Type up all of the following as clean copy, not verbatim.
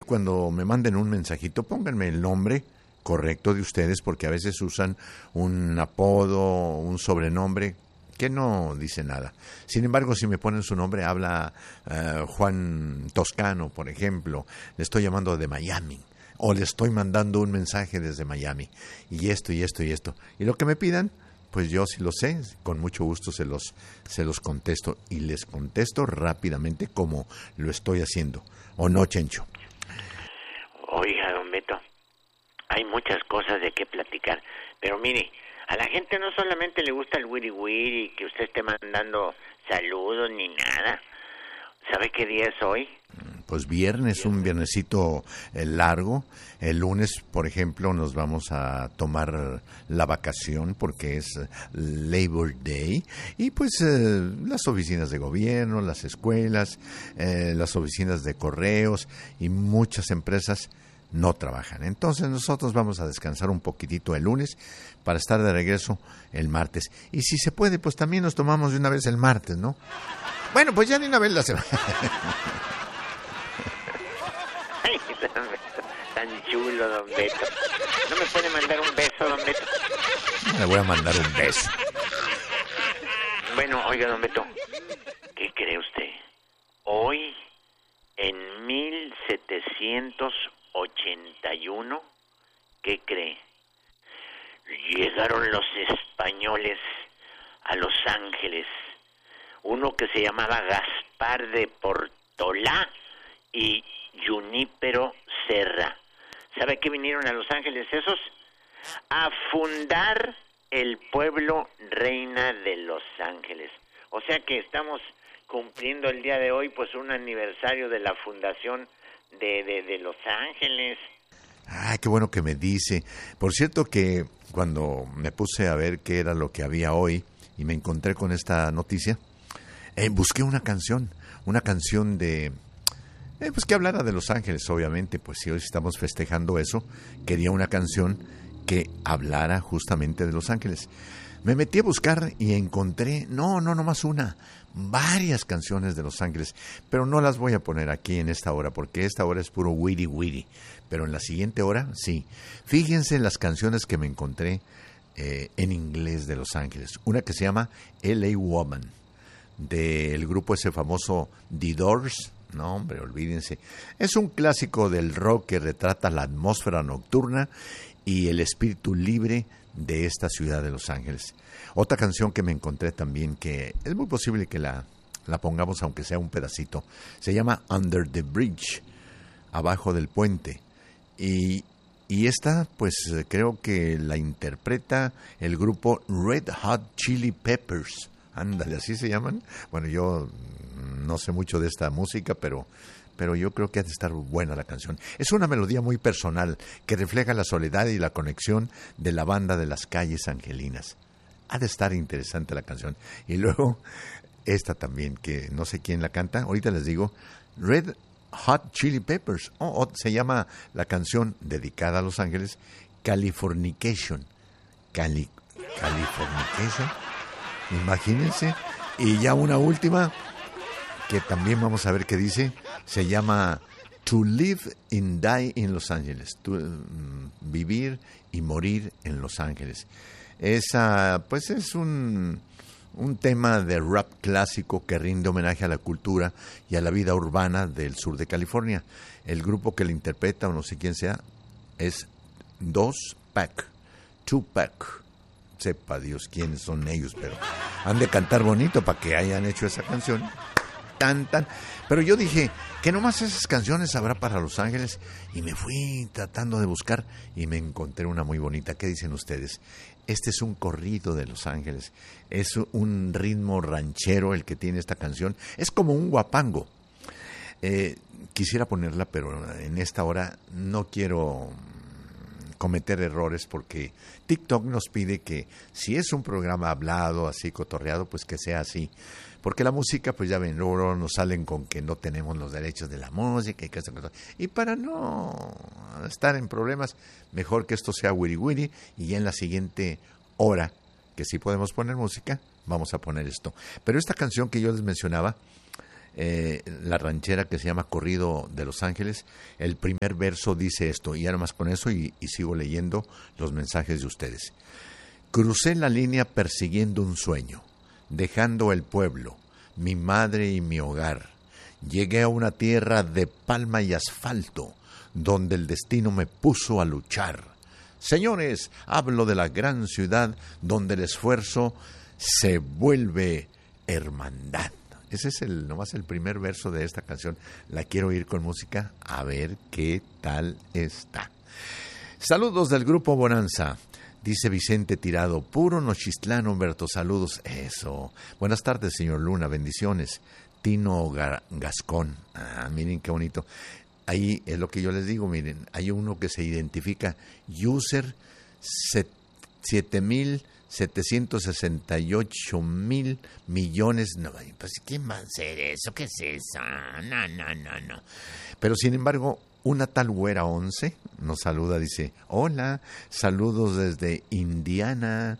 cuando me manden un mensajito, pónganme el nombre correcto de ustedes, porque a veces usan un apodo, un sobrenombre que no dice nada. Sin embargo, si me ponen su nombre, habla Juan Toscano, por ejemplo, le estoy llamando de Miami, o le estoy mandando un mensaje desde Miami, y esto, y esto, y esto. Y lo que me pidan, pues yo sí lo sé, con mucho gusto se los contesto, y les contesto rápidamente como lo estoy haciendo. ¿O no, Chencho? Oiga, don Beto, hay muchas cosas de qué platicar, pero mire, a la gente no solamente le gusta el wiri wiri, que usted esté mandando saludos ni nada. ¿Sabe qué día es hoy? Pues viernes, un viernesito largo. El lunes, por ejemplo, nos vamos a tomar la vacación porque es Labor Day. Y pues las oficinas de gobierno, las escuelas, las oficinas de correos y muchas empresas no trabajan. Entonces nosotros vamos a descansar un poquitito el lunes para estar de regreso el martes. Y si se puede, pues también nos tomamos de una vez el martes, ¿no? Bueno, pues ya de una vez la semana. Ay, don Beto, tan chulo, don Beto. ¿No me puede mandar un beso, don Beto? Le voy a mandar un beso. Bueno, oiga, don Beto, ¿qué cree usted? Hoy, en 1781, ¿qué cree? Llegaron los españoles a Los Ángeles. Uno que se llamaba Gaspar de Portolá y Junípero Serra. ¿Sabe qué vinieron a Los Ángeles esos? A fundar el pueblo Reina de Los Ángeles. O sea que estamos cumpliendo el día de hoy pues un aniversario de la fundación de Los Ángeles. Ah, qué bueno que me dice. Por cierto que cuando me puse a ver qué era lo que había hoy y me encontré con esta noticia, busqué una canción de, pues que hablara de Los Ángeles, obviamente, pues si hoy estamos festejando eso, quería una canción que hablara justamente de Los Ángeles. Me metí a buscar y encontré, no más una, varias canciones de Los Ángeles, pero no las voy a poner aquí en esta hora, porque esta hora es puro wiri wiri, pero en la siguiente hora, sí. Fíjense las canciones que me encontré en inglés de Los Ángeles. Una que se llama L.A. Woman, del grupo ese famoso The Doors. No, hombre, olvídense. Es un clásico del rock que retrata la atmósfera nocturna y el espíritu libre de esta ciudad de Los Ángeles. Otra canción que me encontré también, que es muy posible que la pongamos aunque sea un pedacito, se llama Under the Bridge, abajo del puente. Y esta, pues creo que la interpreta el grupo Red Hot Chili Peppers. Ándale, ¿así se llaman? Bueno, yo no sé mucho de esta música, pero yo creo que ha de estar buena la canción. Es una melodía muy personal que refleja la soledad y la conexión de la banda de las calles angelinas. Ha de estar interesante la canción. Y luego, esta también, que no sé quién la canta, ahorita les digo, Red Hot Chili Peppers. Se llama la canción dedicada a Los Ángeles, Californication. Californication. Imagínense. Y ya una última, que también vamos a ver qué dice, se llama To Live and Die in Los Ángeles, vivir y morir en Los Ángeles. Esa, pues es un tema de rap clásico que rinde homenaje a la cultura y a la vida urbana del sur de California. El grupo que la interpreta, o no sé quién sea, es Tupac. Sepa Dios quiénes son ellos, pero han de cantar bonito para que hayan hecho esa canción. Pero yo dije que nomás esas canciones habrá para Los Ángeles, y me fui tratando de buscar y me encontré una muy bonita. ¿Qué dicen ustedes? Este es un corrido de Los Ángeles, es un ritmo ranchero el que tiene esta canción, es como un guapango. Quisiera ponerla, pero en esta hora no quiero cometer errores, porque TikTok nos pide que si es un programa hablado, así cotorreado, pues que sea así. Porque la música, pues ya ven, luego nos salen con que no tenemos los derechos de la música y para no estar en problemas, mejor que esto sea wiri wiri, y ya en la siguiente hora, que sí podemos poner música, vamos a poner esto. Pero esta canción que yo les mencionaba, la ranchera que se llama Corrido de Los Ángeles. El primer verso dice esto, y ahora más con eso y sigo leyendo los mensajes de ustedes. Crucé la línea persiguiendo un sueño, dejando el pueblo, mi madre y mi hogar. Llegué a una tierra de palma y asfalto, donde el destino me puso a luchar. Señores, hablo de la gran ciudad donde el esfuerzo se vuelve hermandad. Ese es nomás el primer verso de esta canción. La quiero oír con música, a ver qué tal está. Saludos del Grupo Bonanza. Dice Vicente Tirado, puro Nochistlán, Humberto, saludos. Eso. Buenas tardes, señor Luna, bendiciones. Tino Gascón. Miren qué bonito. Ahí es lo que yo les digo, miren, hay uno que se identifica, user 7,768,000 millones. No, pues ¿quién va a hacer eso? ¿Qué es eso? No. Pero sin embargo, una tal güera 11 nos saluda, dice, hola, saludos desde Indiana.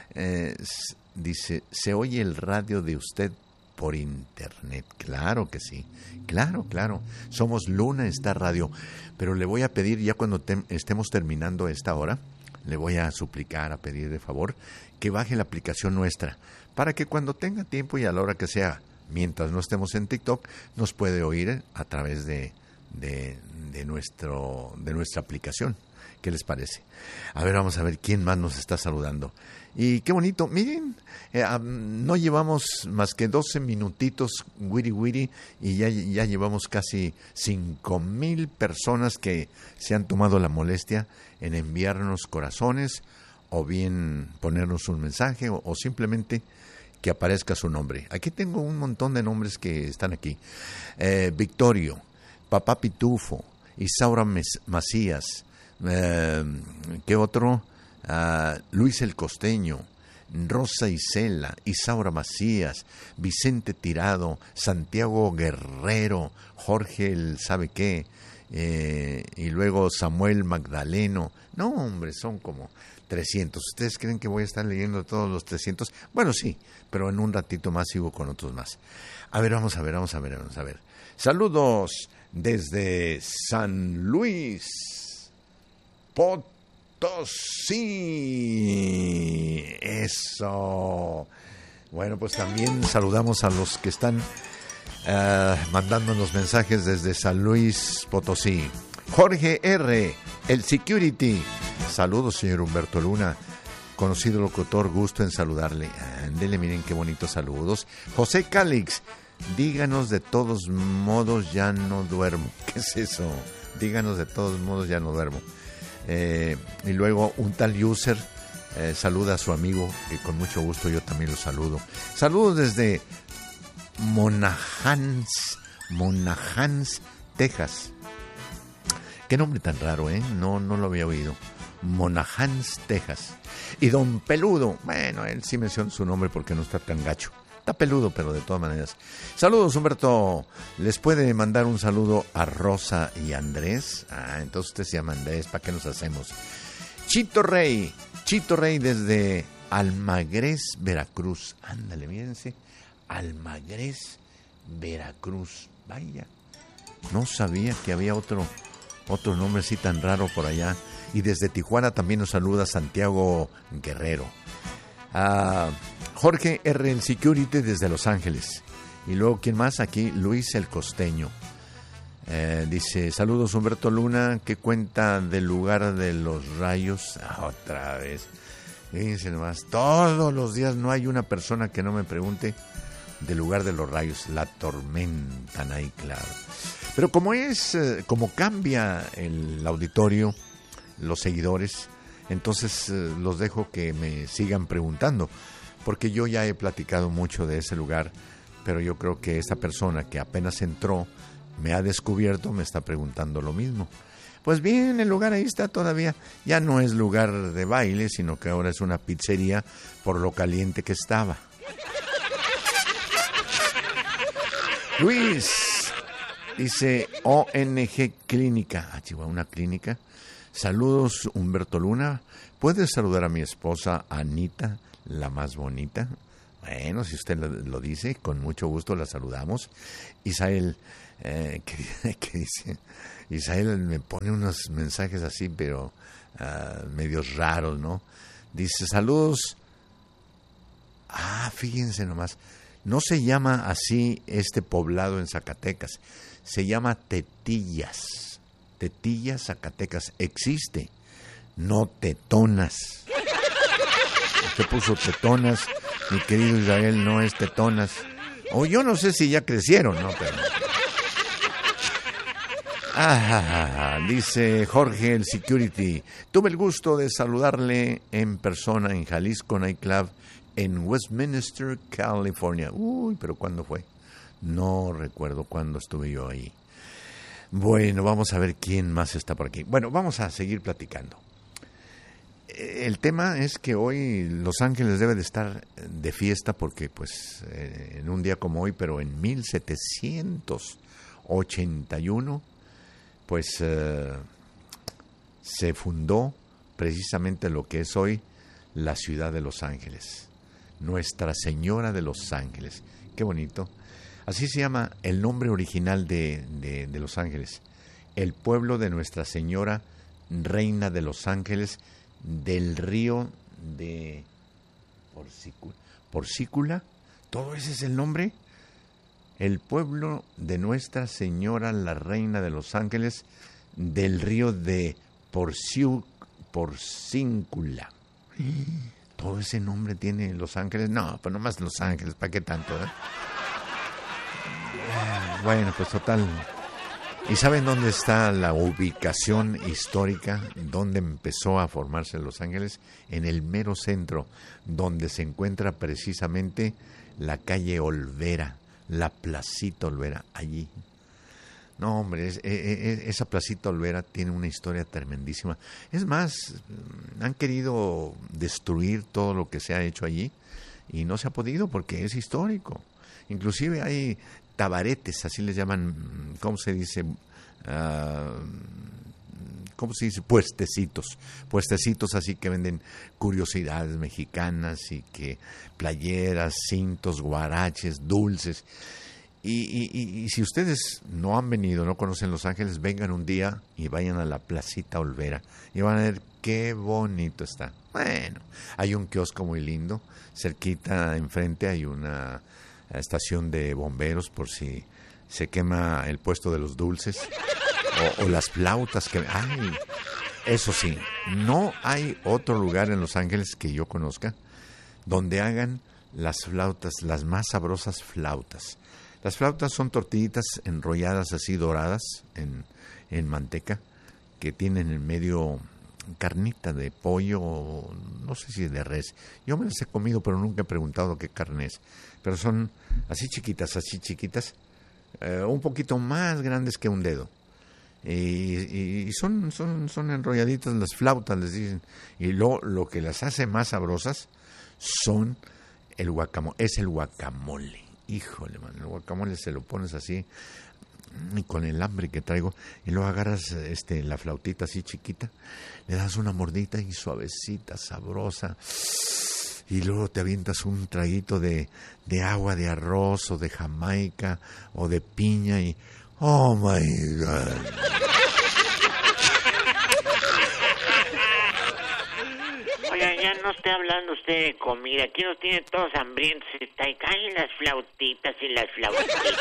Dice, ¿se oye el radio de usted por internet? Claro que sí, claro. Somos Luna Star Radio, pero le voy a pedir, ya cuando estemos terminando esta hora, le voy a suplicar, a pedir de favor, que baje la aplicación nuestra, para que cuando tenga tiempo y a la hora que sea, mientras no estemos en TikTok, nos puede oír a través de nuestra aplicación. ¿Qué les parece? A ver, vamos a ver quién más nos está saludando. Y qué bonito, miren, no llevamos más que 12 minutitos, wiri, y ya llevamos casi 5,000 personas que se han tomado la molestia en enviarnos corazones, o bien ponernos un mensaje, o simplemente que aparezca su nombre. Aquí tengo un montón de nombres que están aquí. Victorio, Papá Pitufo, Isaura Macías, ¿qué otro? Luis el Costeño, Rosa Isela, Isaura Macías, Vicente Tirado, Santiago Guerrero, Jorge el sabe qué, y luego Samuel Magdaleno. No, hombre, son como 300. ¿Ustedes creen que voy a estar leyendo todos los 300? Bueno, sí, pero en un ratito más sigo con otros más. A ver, vamos a ver. Saludos desde San Luis Potosí. Eso. Bueno, pues también saludamos a los que están mandándonos mensajes desde San Luis Potosí. Jorge R., el Security. Saludos, señor Humberto Luna. Conocido locutor, gusto en saludarle. Ándele, miren qué bonitos saludos. José Calix, díganos de todos modos ya no duermo. ¿Qué es eso? Díganos de todos modos ya no duermo. Y luego un tal user saluda a su amigo, que con mucho gusto yo también lo saludo. Saludos desde Monahans, Texas. Qué nombre tan raro, ¿eh? No lo había oído. Monahans, Texas. Y Don Peludo, bueno, él sí menciona su nombre porque no está tan gacho. Está peludo, pero de todas maneras. Saludos, Humberto. ¿Les puede mandar un saludo a Rosa y Andrés? Entonces usted se llama Andrés, ¿para qué nos hacemos? Chito Rey desde Almagrés, Veracruz. Ándale, mírense. Almagrés, Veracruz. Vaya, no sabía que había otro nombre así tan raro por allá. Y desde Tijuana también nos saluda Santiago Guerrero. Jorge R. el Security desde Los Ángeles. Y luego, ¿quién más? Aquí, Luis el Costeño. Dice, saludos Humberto Luna, ¿qué cuenta del lugar de los rayos? Otra vez. Fíjense nomás, todos los días no hay una persona que no me pregunte del lugar de los rayos. La tormentan ahí, claro. Pero como cambia el auditorio, los seguidores, entonces los dejo que me sigan preguntando, porque yo ya he platicado mucho de ese lugar, pero yo creo que esta persona que apenas entró, me ha descubierto, me está preguntando lo mismo. Pues bien, el lugar ahí está todavía, ya no es lugar de baile, sino que ahora es una pizzería por lo caliente que estaba. Luis dice ONG Clínica, Chihuahua, una clínica. Saludos Humberto Luna, ¿puedes saludar a mi esposa Anita, la más bonita? Bueno, si usted lo dice, con mucho gusto la saludamos. Isael, ¿qué dice? Isael me pone unos mensajes así, pero medios raros, ¿no? Dice, saludos. Fíjense nomás. No se llama así este poblado en Zacatecas. Se llama Tetillas. Tetillas, Zacatecas. Existe. No Tetonas. Usted puso Tetonas. Mi querido Israel, no es Tetonas. O yo no sé si ya crecieron, ¿no? Pero... dice Jorge el Security. Tuve el gusto de saludarle en persona en Jalisco Nightclub en Westminster, California. Pero ¿cuándo fue? No recuerdo cuándo estuve yo ahí. Bueno, vamos a ver quién más está por aquí. Bueno, vamos a seguir platicando. El tema es que hoy Los Ángeles debe de estar de fiesta porque pues en un día como hoy, pero en 1781, pues se fundó precisamente lo que es hoy la ciudad de Los Ángeles. Nuestra Señora de Los Ángeles. Qué bonito. Así se llama el nombre original de Los Ángeles. El pueblo de Nuestra Señora, Reina de Los Ángeles, del río de Porcícula. ¿Todo ese es el nombre? El pueblo de Nuestra Señora, la Reina de Los Ángeles, del río de Porcíncula. ¿Todo ese nombre tiene Los Ángeles? No, pues nomás Los Ángeles, ¿para qué tanto? Bueno, pues total. ¿Y saben dónde está la ubicación histórica? ¿Dónde empezó a formarse Los Ángeles? En el mero centro, donde se encuentra precisamente la calle Olvera, la Placita Olvera, allí. No, hombre, esa Placita Olvera tiene una historia tremendísima. Es más, han querido destruir todo lo que se ha hecho allí y no se ha podido porque es histórico. Inclusive hay tabaretes, así les llaman, ¿cómo se dice? Puestecitos así que venden curiosidades mexicanas y que playeras, cintos, guaraches, dulces. Y si ustedes no han venido, no conocen Los Ángeles, vengan un día y vayan a la Placita Olvera y van a ver qué bonito está. Bueno, hay un kiosco muy lindo, cerquita enfrente hay una estación de bomberos por si se quema el puesto de los dulces o las flautas que hay. Eso sí, no hay otro lugar en Los Ángeles que yo conozca donde hagan las flautas, las más sabrosas flautas. Las flautas son tortillitas enrolladas así doradas en manteca que tienen en medio carnita de pollo, no sé si de res. Yo me las he comido, pero nunca he preguntado qué carne es. Pero son así chiquitas, un poquito más grandes que un dedo. Y son enrolladitas las flautas, les dicen. Y lo que las hace más sabrosas son el guacamole. Es el guacamole. Híjole, man, el guacamole se lo pones así y con el hambre que traigo y luego agarras la flautita así chiquita, le das una mordita y suavecita, sabrosa, y luego te avientas un traguito de agua de arroz o de Jamaica o de piña y oh my God. Oiga, ya no esté hablando usted de comida, aquí nos tiene todos hambrientos, está y caen las flautitas y las flautitas.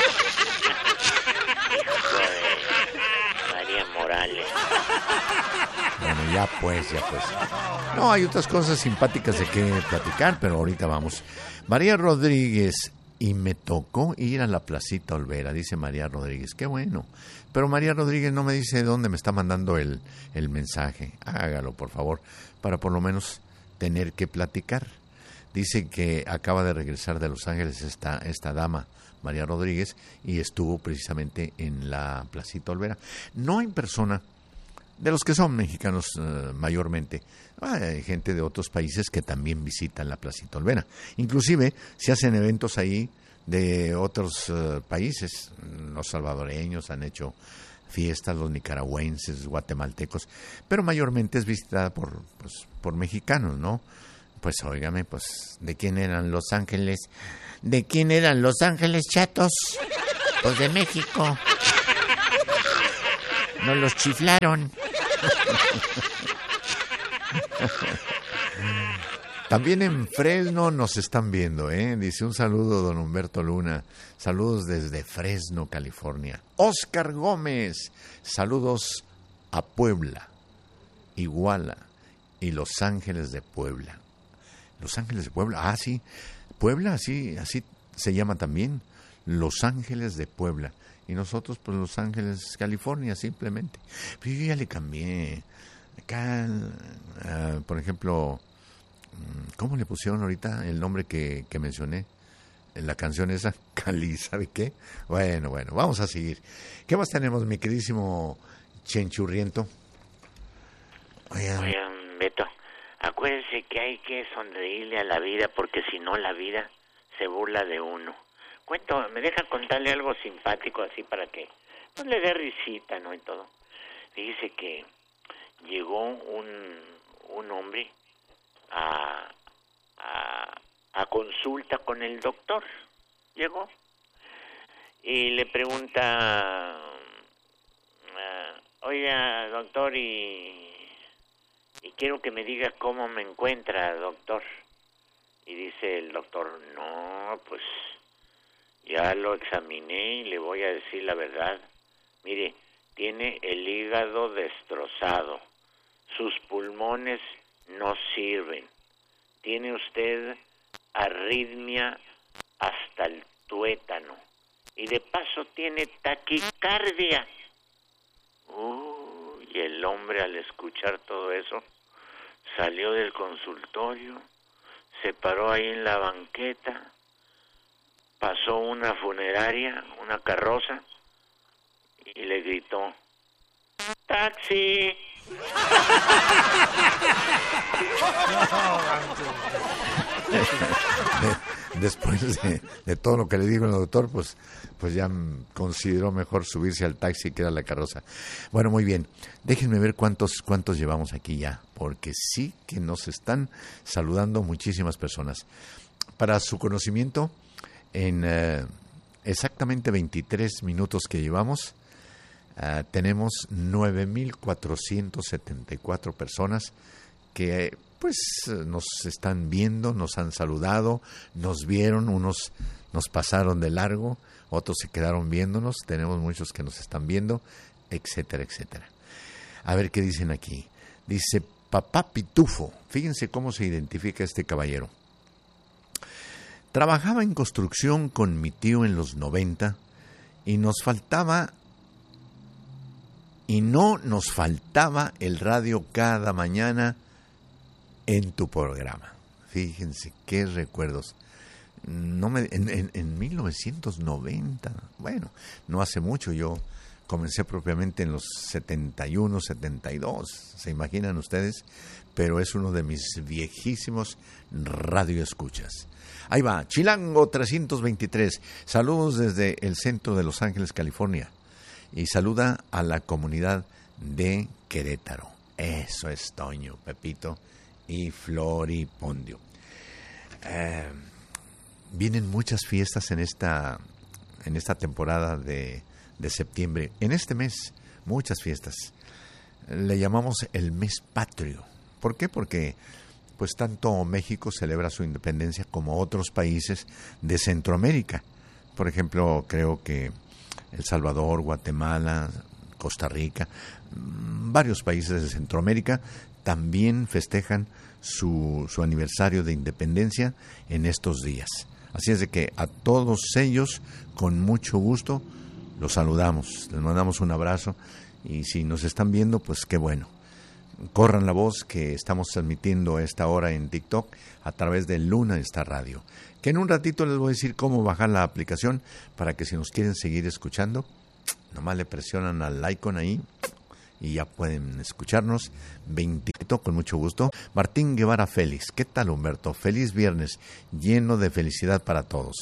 Hijo de María Morales. Bueno, ya pues. No, hay otras cosas simpáticas de qué platicar, pero ahorita vamos. María Rodríguez, y me tocó ir a la Placita Olvera, dice María Rodríguez. Qué bueno. Pero María Rodríguez no me dice dónde me está mandando el mensaje. Hágalo, por favor, para por lo menos tener que platicar. Dice que acaba de regresar de Los Ángeles esta dama, María Rodríguez, y estuvo precisamente en la Placita Olvera. No hay persona, de los que son mexicanos mayormente, hay gente de otros países que también visitan la Placita Olvera. Inclusive se hacen eventos ahí de otros países. Los salvadoreños han hecho fiestas, los nicaragüenses, guatemaltecos, pero mayormente es visitada por mexicanos, ¿no? Pues óigame, pues, ¿de quién eran Los Ángeles? ¿De quién eran Los Ángeles, chatos? Pues de México. No los chiflaron. También en Fresno nos están viendo, ¿eh? Dice un saludo don Humberto Luna. Saludos desde Fresno, California. Oscar Gómez. Saludos a Puebla, Iguala y Los Ángeles de Puebla. Los Ángeles de Puebla, ah, sí. Puebla, así se llama también. Los Ángeles de Puebla. Y nosotros, pues, Los Ángeles, California, simplemente. Pero yo ya le cambié. Acá, por ejemplo, ¿cómo le pusieron ahorita el nombre que mencioné en la canción esa? Cali, ¿sabe qué? Bueno, vamos a seguir. ¿Qué más tenemos, mi queridísimo Chenchurriento? Oigan, Beto, acuérdense que hay que sonreírle a la vida, porque si no la vida se burla de uno. Me deja contarle algo simpático así para que pues le dé risita, ¿no? Y todo. Dice que llegó un hombre a consulta con el doctor. Llegó y le pregunta, oiga, doctor, y quiero que me diga cómo me encuentra, doctor. Y dice el doctor, no, pues ya lo examiné y le voy a decir la verdad. Mire, tiene el hígado destrozado, sus pulmones no sirven, tiene usted arritmia hasta el tuétano y de paso tiene taquicardia. Y el hombre, al escuchar todo eso, salió del consultorio, se paró ahí en la banqueta, pasó una funeraria, una carroza, y le gritó, ¡taxi! Después de todo lo que le digo al doctor, pues ya consideró mejor subirse al taxi que era la carroza. Bueno, muy bien. Déjenme ver cuántos llevamos aquí ya, porque sí que nos están saludando muchísimas personas. Para su conocimiento, en exactamente 23 minutos que llevamos, tenemos 9,474 personas que pues nos están viendo, nos han saludado, nos vieron, unos nos pasaron de largo, otros se quedaron viéndonos, tenemos muchos que nos están viendo, etcétera, etcétera. A ver qué dicen aquí. Dice Papá Pitufo, fíjense cómo se identifica este caballero. Trabajaba en construcción con mi tío en los 90 y no nos faltaba el radio cada mañana en tu programa. Fíjense qué recuerdos. En 1990, bueno, no hace mucho, yo comencé propiamente en los 71, 72, ¿se imaginan ustedes? Pero es uno de mis viejísimos radioescuchas. Ahí va, Chilango 323, saludos desde el centro de Los Ángeles, California, y saluda a la comunidad de Querétaro. Eso es, Toño, Pepito y Floripondio. Vienen muchas fiestas en esta temporada de septiembre. En este mes, muchas fiestas. Le llamamos el mes patrio. ¿Por qué? Porque pues tanto México celebra su independencia como otros países de Centroamérica. Por ejemplo, creo que El Salvador, Guatemala, Costa Rica, varios países de Centroamérica también festejan su aniversario de independencia en estos días. Así es de que a todos ellos, con mucho gusto, los saludamos, les mandamos un abrazo y si nos están viendo, pues qué bueno. Corran la voz que estamos transmitiendo a esta hora en TikTok a través de Luna Star Radio. Que en un ratito les voy a decir cómo bajar la aplicación para que si nos quieren seguir escuchando, nomás le presionan al icon ahí y ya pueden escucharnos 20 con mucho gusto. Martín Guevara Félix, ¿qué tal, Humberto? Feliz viernes, lleno de felicidad para todos.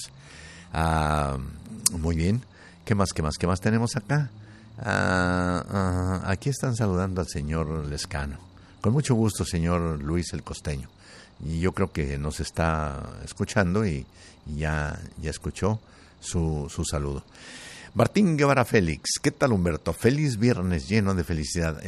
Muy bien, ¿qué más tenemos acá? Aquí están saludando al señor Lescano. Con mucho gusto, señor Luis el Costeño. y yo creo que nos está escuchando y ya escuchó su saludo. Martín Guevara Félix, ¿qué tal, Humberto? Feliz viernes lleno de felicidad.